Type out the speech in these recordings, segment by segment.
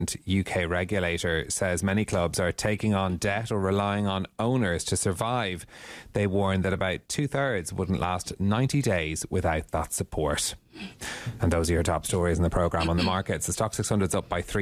UK regulator says many clubs are taking on debt or relying on owners to survive. They warn that about 2/3 wouldn't last 90 days without that support. And those are your top stories in the programme. On the markets, the Stock 600's up by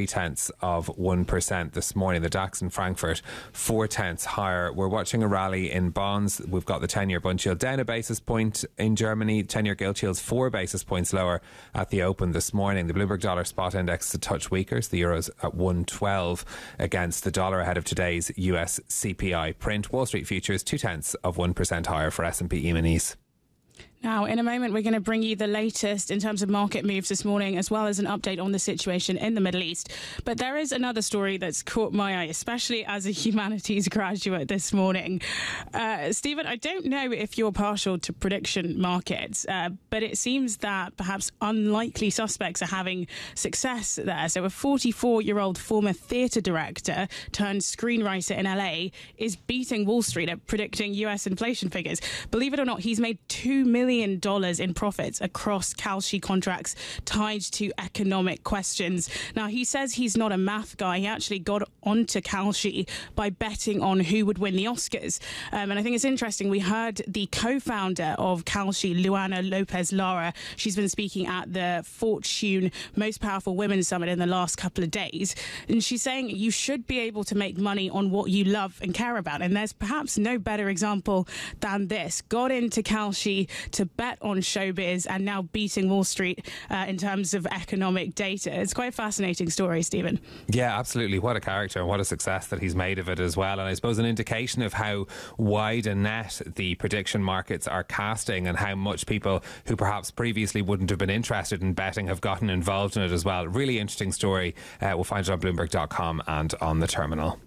0.3% this morning. The DAX in Frankfurt 0.4 higher. We're watching a rally in bonds. We've got the 10-year bund yield down a basis point in Germany. 10-year gilt yield's 4 basis points lower at the open this morning. The Bloomberg Dollar Spot Index is a touch weaker. So the euro's at 112 against the dollar ahead of today's US CPI print. Wall Street futures 0.2% higher for S&P E-minis. Now, in a moment, we're going to bring you the latest in terms of market moves this morning, as well as an update on the situation in the Middle East. But there is another story that's caught my eye, especially as a humanities graduate this morning. Stephen, I don't know if you're partial to prediction markets, but it seems that perhaps unlikely suspects are having success there. So a 44-year-old former theatre director turned screenwriter in LA is beating Wall Street at predicting US inflation figures. Believe it or not, he's made $2 million in profits across Kalshi contracts tied to economic questions. Now, he says he's not a math guy. He actually got onto Kalshi by betting on who would win the Oscars. And I think it's interesting. We heard the co-founder of Kalshi, Luana Lopez Lara. She's been speaking at the Fortune Most Powerful Women Summit in the last couple of days. And she's saying you should be able to make money on what you love and care about. And there's perhaps no better example than this. Got into Kalshi to bet on showbiz and now beating Wall Street in terms of economic data. It's quite a fascinating story, Stephen. Yeah, absolutely. What a character and what a success that he's made of it as well. And I suppose an indication of how wide a net the prediction markets are casting and how much people who perhaps previously wouldn't have been interested in betting have gotten involved in it as well. Really interesting story. We'll find it on Bloomberg.com and on the terminal.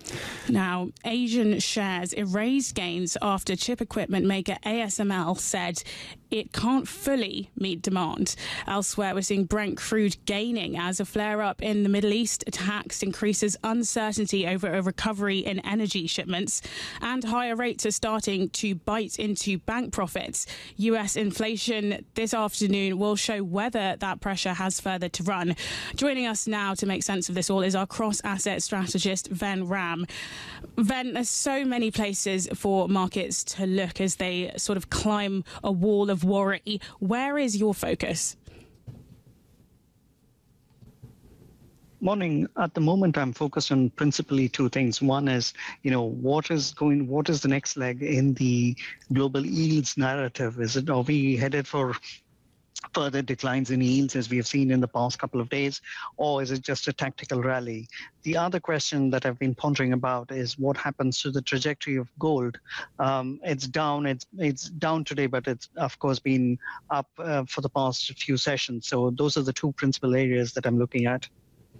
Now, Asian shares erased gains after chip equipment maker ASML said it can't fully meet demand. Elsewhere, we're seeing Brent crude gaining as a flare-up in the Middle East attacks increases uncertainty over a recovery in energy shipments, and higher rates are starting to bite into bank profits. US inflation this afternoon will show whether that pressure has further to run. Joining us now to make sense of this all is our cross-asset strategist, Ven Ram. Ven, there's so many places for markets to look as they sort of climb a wall of worry. Where is your focus? Morning. At the moment, I'm focused on principally two things. One is, what is the next leg in the global yields narrative? Are we headed for further declines in yields as we have seen in the past couple of days, or is it just a tactical rally? The other question that I've been pondering about is what happens to the trajectory of gold. It's down today, but it's of course been up for the past few sessions. So those are the two principal areas that I'm looking at.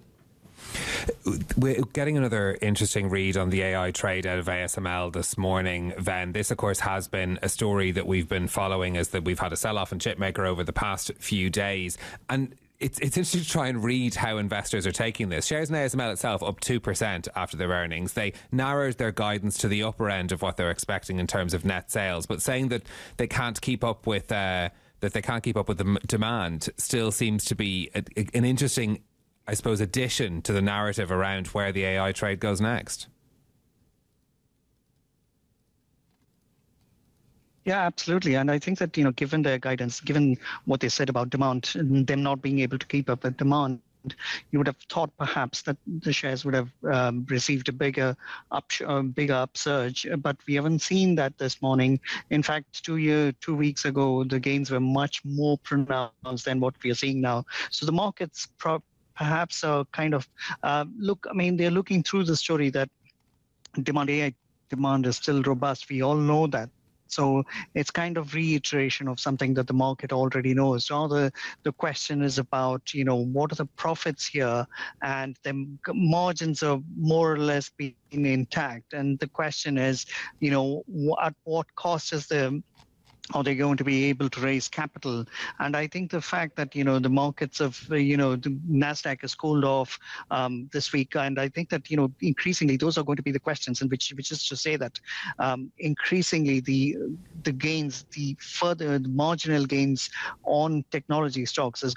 We're getting another interesting read on the AI trade out of ASML this morning, Ven. This, of course, has been a story that we've been following as that we've had a sell-off in chipmaker over the past few days. And it's interesting to try and read how investors are taking this. Shares in ASML itself up 2% after their earnings. They narrowed their guidance to the upper end of what they're expecting in terms of net sales, but saying that they can't keep up with the demand still seems to be an interesting, I suppose, addition to the narrative around where the AI trade goes next. Yeah, absolutely. And I think that, given their guidance, given what they said about demand, them not being able to keep up with demand, you would have thought perhaps that the shares would have received a bigger upsurge, but we haven't seen that this morning. In fact, 2 weeks ago, the gains were much more pronounced than what we are seeing now. So the market's perhaps kind of they're looking through the story that AI demand is still robust. We all know that. So it's kind of reiteration of something that the market already knows. Now the question is about, what are the profits here? And the margins are more or less being intact. And the question is, at what cost are they going to be able to raise capital? And I think the fact that, the markets of, the NASDAQ has cooled off this week. And I think that, increasingly those are going to be the questions, and which is to say that increasingly the gains, the marginal gains on technology stocks is